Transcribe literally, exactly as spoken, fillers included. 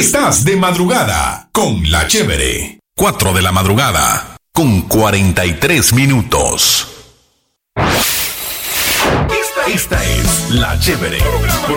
Estás de madrugada con La Chévere. cuatro de la madrugada con cuarenta y tres minutos. Esta, esta es La Chévere.